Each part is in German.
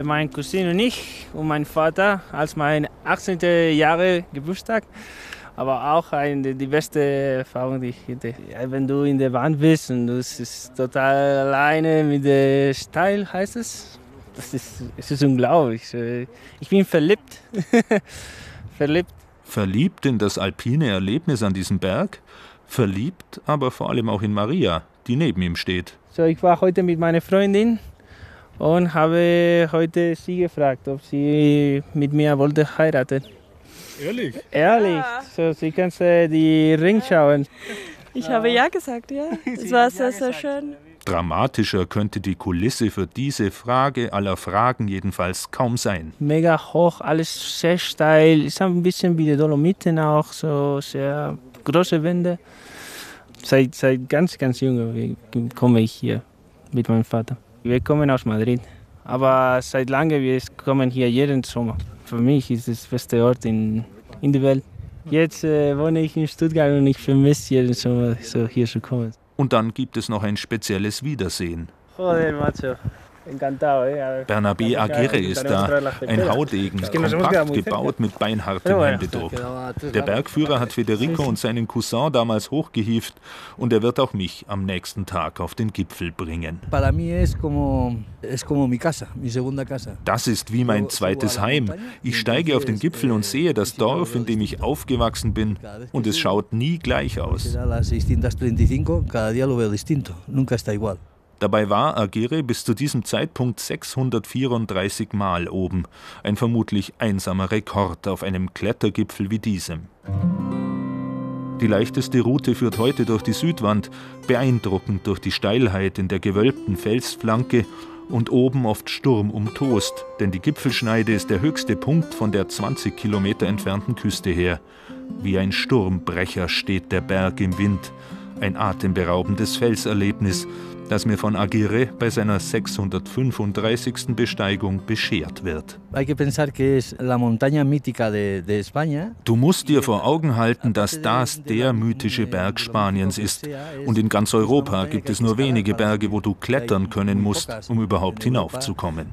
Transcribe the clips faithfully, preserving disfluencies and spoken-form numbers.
Meine Cousine und ich und mein Vater als mein achtzehnten Jahre Geburtstag. Aber auch eine, die beste Erfahrung, die ich hatte. Ja, wenn du in der Wand bist und du bist total alleine mit der Steil, heißt es. Das ist, es ist unglaublich. Ich bin verliebt. verliebt. Verliebt in das alpine Erlebnis an diesem Berg? Verliebt, aber vor allem auch in Maria, die neben ihm steht. So, ich war heute mit meiner Freundin und habe heute sie gefragt, ob sie mit mir wollte heiraten. Ehrlich? Ehrlich. Ja. So, sie kann äh, die Ring schauen. Ich habe ja gesagt, ja. Es war sehr, sehr schön. Dramatischer könnte die Kulisse für diese Frage aller Fragen jedenfalls kaum sein. Mega hoch, alles sehr steil. Ist ein bisschen wie die Dolomiten auch, so sehr große Wände. Seit, seit ganz, ganz jung komme ich hier mit meinem Vater. Wir kommen aus Madrid, aber seit langem wir kommen hier jeden Sommer. Für mich ist es der beste Ort in, in der Welt. Jetzt äh, wohne ich in Stuttgart und ich vermisse jeden Sommer, so hier zu kommen. Und dann gibt es noch ein spezielles Wiedersehen. Joder, macho. Encantado, eh. Bernabé Aguirre ist da, ein Haudegen, kompakt gebaut mit beinhartem Händedruck. Der Bergführer hat Federico und seinen Cousin damals hochgehievt und er wird auch mich am nächsten Tag auf den Gipfel bringen. Das ist wie mein zweites Heim. Ich steige auf den Gipfel und sehe das Dorf, in dem ich aufgewachsen bin, und es schaut nie gleich aus. Dabei war Aguirre bis zu diesem Zeitpunkt sechshundertvierunddreißig Mal oben. Ein vermutlich einsamer Rekord auf einem Klettergipfel wie diesem. Die leichteste Route führt heute durch die Südwand, beeindruckend durch die Steilheit in der gewölbten Felsflanke und oben oft sturmumtost, denn die Gipfelschneide ist der höchste Punkt von der zwanzig Kilometer entfernten Küste her. Wie ein Sturmbrecher steht der Berg im Wind. Ein atemberaubendes Felserlebnis, das mir von Aguirre bei seiner sechshundertfünfunddreißigsten Besteigung beschert wird. Du musst dir vor Augen halten, dass das der mythische Berg Spaniens ist. Und in ganz Europa gibt es nur wenige Berge, wo du klettern können musst, um überhaupt hinaufzukommen.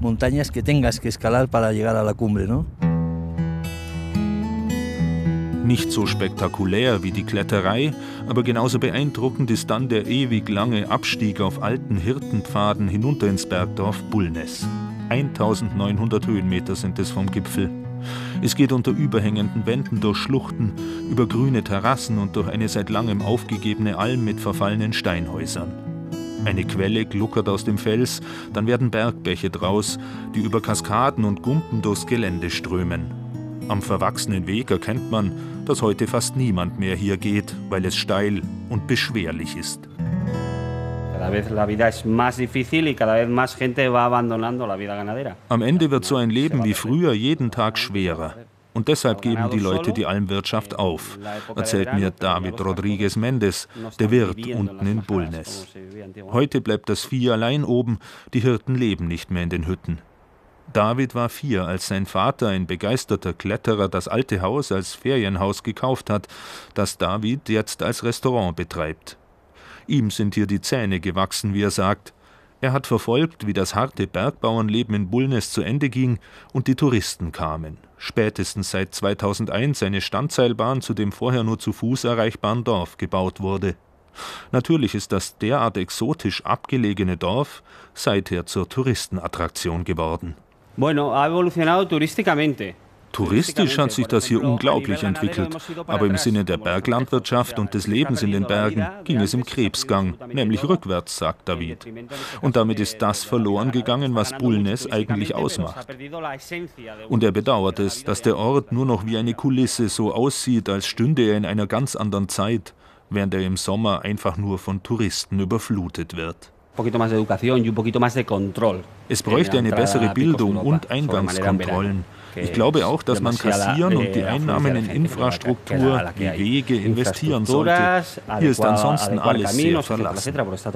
Nicht so spektakulär wie die Kletterei, aber genauso beeindruckend ist dann der ewig lange Abstieg auf alten Hirtenpfaden hinunter ins Bergdorf Bulnes. eintausendneunhundert Höhenmeter sind es vom Gipfel. Es geht unter überhängenden Wänden durch Schluchten, über grüne Terrassen und durch eine seit langem aufgegebene Alm mit verfallenen Steinhäusern. Eine Quelle gluckert aus dem Fels, dann werden Bergbäche draus, die über Kaskaden und Gumpen durchs Gelände strömen. Am verwachsenen Weg erkennt man, dass heute fast niemand mehr hier geht, weil es steil und beschwerlich ist. Am Ende wird so ein Leben wie früher jeden Tag schwerer. Und deshalb geben die Leute die Almwirtschaft auf, erzählt mir David Rodriguez Mendes, der Wirt unten in Bulnes. Heute bleibt das Vieh allein oben, die Hirten leben nicht mehr in den Hütten. David war vier, als sein Vater, ein begeisterter Kletterer, das alte Haus als Ferienhaus gekauft hat, das David jetzt als Restaurant betreibt. Ihm sind hier die Zähne gewachsen, wie er sagt. Er hat verfolgt, wie das harte Bergbauernleben in Bulnes zu Ende ging und die Touristen kamen. Spätestens seit zweitausendeins eine Standseilbahn zu dem vorher nur zu Fuß erreichbaren Dorf gebaut wurde. Natürlich ist das derart exotisch abgelegene Dorf seither zur Touristenattraktion geworden. Touristisch hat sich das hier unglaublich entwickelt, aber im Sinne der Berglandwirtschaft und des Lebens in den Bergen ging es im Krebsgang, nämlich rückwärts, sagt David. Und damit ist das verloren gegangen, was Bulnes eigentlich ausmacht. Und er bedauert es, dass der Ort nur noch wie eine Kulisse so aussieht, als stünde er in einer ganz anderen Zeit, während er im Sommer einfach nur von Touristen überflutet wird. Es bräuchte eine bessere Bildung und Eingangskontrollen. Ich glaube auch, dass man kassieren und die Einnahmen in Infrastruktur wie Wege investieren sollte. Hier ist ansonsten alles sehr verlassen.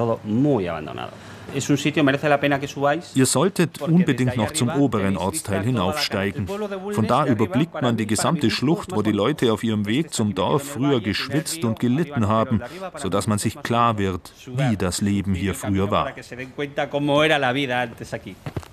Ihr solltet unbedingt noch zum oberen Ortsteil hinaufsteigen. Von da überblickt man die gesamte Schlucht, wo die Leute auf ihrem Weg zum Dorf früher geschwitzt und gelitten haben, sodass man sich klar wird, wie das Leben hier früher war.